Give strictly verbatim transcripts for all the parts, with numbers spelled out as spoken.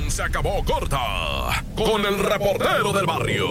se acabó corta con el reportero del barrio.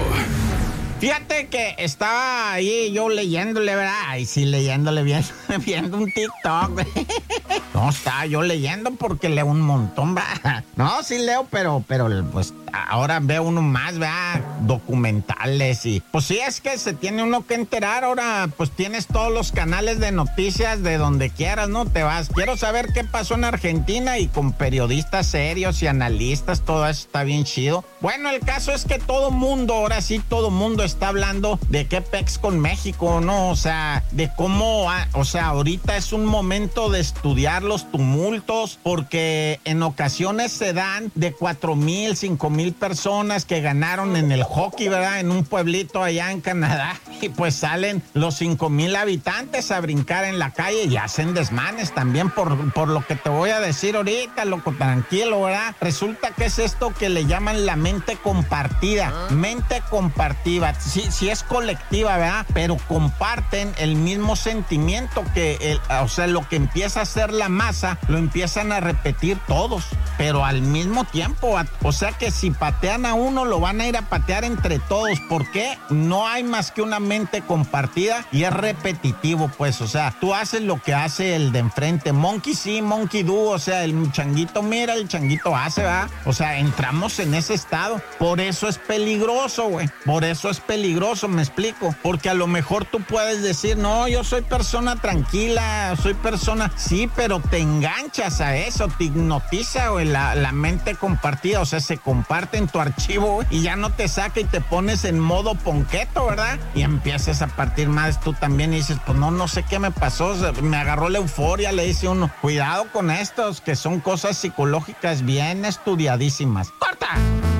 Fíjate que estaba ahí yo leyéndole, ¿verdad? Ay, sí, leyéndole, viendo, viendo un TikTok. No, estaba yo leyendo porque leo un montón, ¿verdad? No, sí leo, pero, pero pues ahora veo uno más, ¿verdad? Documentales y... Pues sí, es que se tiene uno que enterar. Ahora, pues tienes todos los canales de noticias de donde quieras, ¿no? Te vas. Quiero saber qué pasó en Argentina y con periodistas serios y analistas, todo eso está bien chido. Bueno, el caso es que todo mundo, ahora sí, todo mundo está hablando de qué pex con México, ¿no? O sea, de cómo, o sea, ahorita es un momento de estudiar los tumultos, porque en ocasiones se dan de cuatro mil, cinco mil personas que ganaron en el hockey, ¿verdad? En un pueblito allá en Canadá, y pues salen los cinco mil habitantes a brincar en la calle y hacen desmanes también por, por lo que te voy a decir ahorita, loco, tranquilo, ¿verdad? Resulta que es esto que le llaman la mente compartida, mente compartida. Sí, sí es colectiva, ¿verdad? Pero comparten el mismo sentimiento que, el, o sea, lo que empieza a ser la masa, lo empiezan a repetir todos, pero al mismo tiempo. O sea que si patean a uno, lo van a ir a patear entre todos. ¿Por qué? No hay más que una mente compartida y es repetitivo, pues. O sea, tú haces lo que hace el de enfrente. Monkey sí, monkey do. O sea, el changuito mira, el changuito hace, ¿verdad? O sea, entramos en ese estado. Por eso es peligroso, güey. Por eso es peligroso, me explico, porque a lo mejor tú puedes decir, no, yo soy persona tranquila, soy persona, sí, pero te enganchas a eso, te hipnotiza, güey, la, la mente compartida, o sea, se comparte en tu archivo, güey, y ya no te saca y te pones en modo ponqueto, ¿verdad? Y empiezas a partir más tú también y dices, pues no, no sé qué me pasó, o sea, me agarró la euforia, le dice uno, cuidado con estos, que son cosas psicológicas bien estudiadísimas.